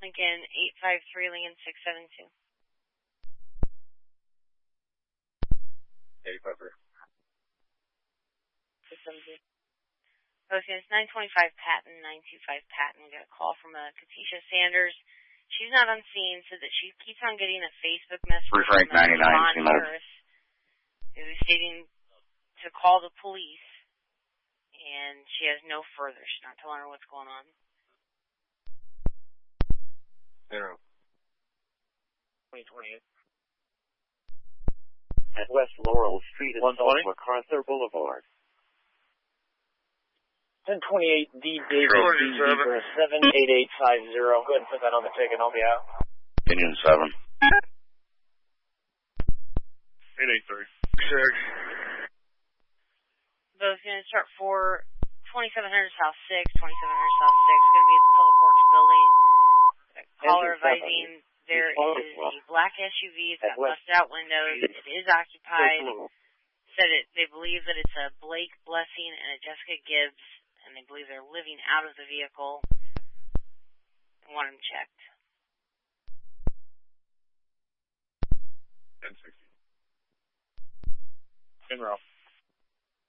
Lincoln 853, Lincoln 672. 85. 672. Okay, it's 925 Patton, 925 Patton. We got a call from Katisha Sanders. She's not on scene, said that she keeps on getting a Facebook message from Frank 99, Harris, who's stating to call the police, and she has no further. She's not telling her what's going on. 0. 2028. At West Laurel Street and South MacArthur Boulevard. 1028 D David D Zebra 78850. Go ahead and put that on the ticket. I'll be out. Union 7. 883. Both going to start for 2700 South 6, 2700 South 6. Going to be at the Public Works Building. Caller advising there is a black SUV. It's got busted out windows. It is occupied. Said they believe that it's a Blake Blessing and a Jessica Gibbs, and they believe they're living out of the vehicle and want them checked. 1060. 10 row.